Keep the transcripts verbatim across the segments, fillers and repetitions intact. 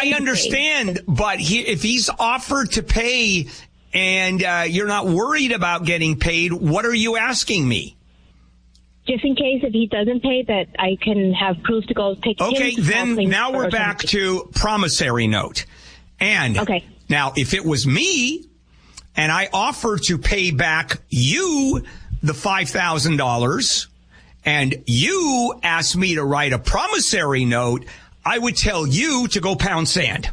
I understand, but he, if he's offered to pay and uh, you're not worried about getting paid, what are you asking me? Just in case if he doesn't pay, that I can have proof to go take okay, him to then file now we're back to promissory note. And okay. Now, if it was me and I offer to pay back you the five thousand dollars and you ask me to write a promissory note, I would tell you to go pound sand.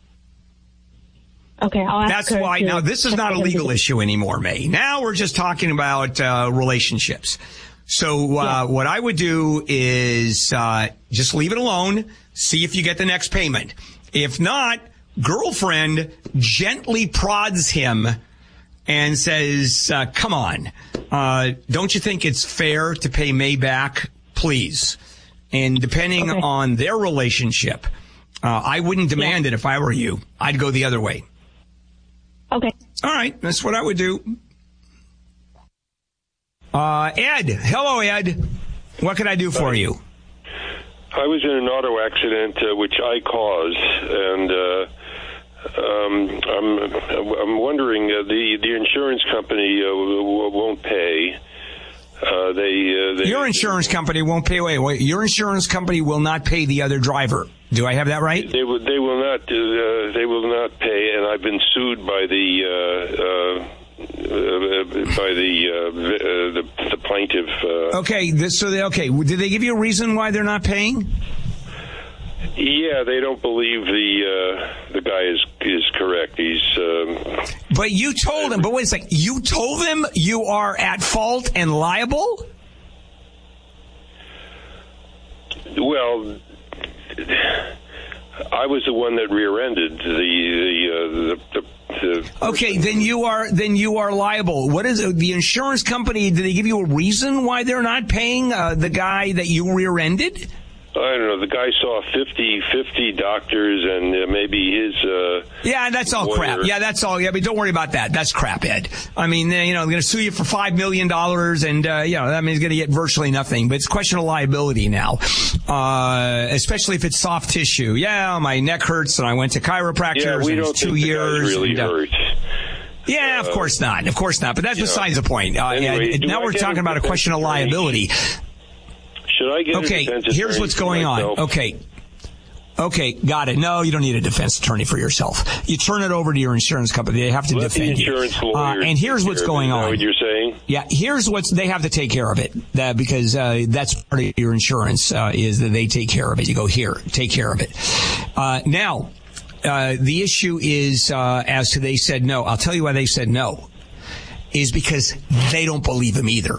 Okay, I'll ask That's her why. to Now, this is not a legal issue anymore, May. Now we're just talking about uh, relationships. So uh, yeah. what I would do is uh, just leave it alone, see if you get the next payment. If not, girlfriend gently prods him and says, uh, come on, uh, don't you think it's fair to pay May back, please? And depending okay. on their relationship, uh, I wouldn't demand yeah. it if I were you. I'd go the other way. Okay. All right. That's what I would do. Uh, Ed. Hello, Ed. What can I do for you? I was in an auto accident, uh, which I caused, and uh, um, I'm I'm wondering, uh, the, the insurance company uh, won't pay. Uh, they, uh, they Your insurance company won't pay. Wait, wait. Your insurance company will not pay the other driver. Do I have that right? They will. They will not. Uh, they will not pay. And I've been sued by the uh, uh, by the, uh, the the plaintiff. Uh, okay. This, so they, okay. Did they give you a reason why they're not paying? Yeah, they don't believe the uh, the guy is is correct. He's. Um, but you told him. But wait a second. You told them you are at fault and liable? Well, I was the one that rear-ended the the, uh, the, the, the Okay, then you are then you are liable. What is it? The insurance company? Did they give you a reason why they're not paying uh, the guy that you rear-ended? I don't know. The guy saw fifty, fifty doctors, and uh, maybe his. Uh, yeah, that's all lawyer. crap. Yeah, that's all. Yeah, but don't worry about that. That's crap, Ed. I mean, you know, they're going to sue you for five million dollars, and uh, you know that means going to get virtually nothing. But it's a question of liability now, uh, especially if it's soft tissue. Yeah, my neck hurts, and I went to chiropractors. Yeah, we and don't it's two think the years. guy's really and, uh, hurt. Yeah, of course not. Of course not. But that's besides know. the point. Uh, anyway, and now I we're talking about a question of liability. Should I get okay, a defense attorney here's what's going myself? on. Okay. Okay, got it. No, you don't need a defense attorney for yourself. You turn it over to your insurance company. They have to Let defend the insurance you. Uh, and here's what's going on. Is that what you're saying? Yeah, here's what's, they have to take care of it. Uh, because, uh, that's part of your insurance, uh, is that they take care of it. You go, here, take care of it. Uh, now, uh, the issue is, uh, as to they said no. I'll tell you why they said no. Is because they don't believe him either.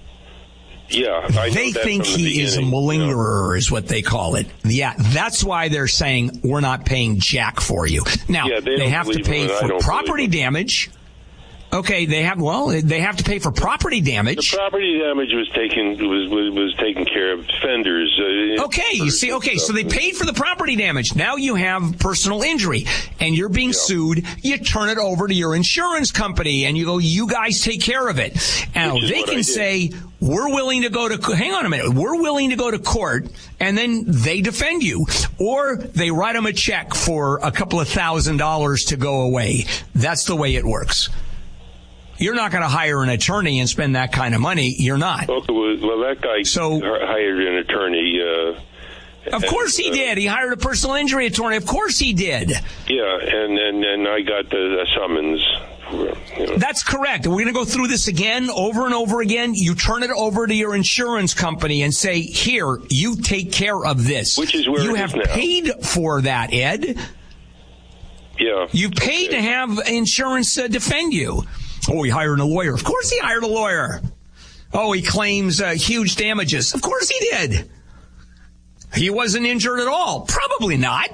Yeah, I they know think the he is a malingerer, you know. is what they call it. Yeah, that's why they're saying we're not paying jack for you. Now, yeah, they, they have to pay for property damage. Okay, they have, well, they have to pay for property damage. The property damage was taken, was, was, was taken care of. Fenders. Uh, okay, you see, okay, so they paid for the property damage. Now you have personal injury, and you're being yeah. sued. You turn it over to your insurance company, and you go, you guys take care of it. And they can say, we're willing to go to, hang on a minute, we're willing to go to court, and then they defend you. Or they write them a check for a couple of thousand dollars to go away. That's the way it works. You're not going to hire an attorney and spend that kind of money. You're not. Okay, well, that guy so, hired an attorney. Uh, of course he uh, did. He hired a personal injury attorney. Of course he did. Yeah, and and, and I got the, the summons. For, you know. That's correct. We're going to go through this again, over and over again. You turn it over to your insurance company and say, here, you take care of this. Which is where you it have is now. paid for that, Ed. Yeah. You paid okay. to have insurance uh, defend you. Oh, he hired a lawyer. Of course he hired a lawyer. Oh, he claims uh, huge damages. Of course he did. He wasn't injured at all. Probably not.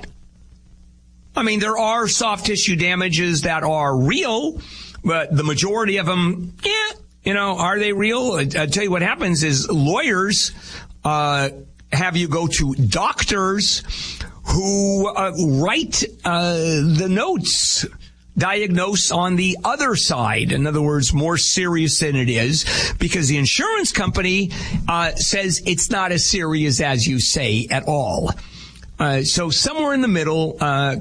I mean, there are soft tissue damages that are real, but the majority of them, yeah, you know, are they real? I, I'll tell you what happens is lawyers uh, have you go to doctors who uh, write uh, the notes, diagnose on the other side. In other words, more serious than it is, because the insurance company uh, says it's not as serious as you say at all. Uh, so somewhere in the middle, uh,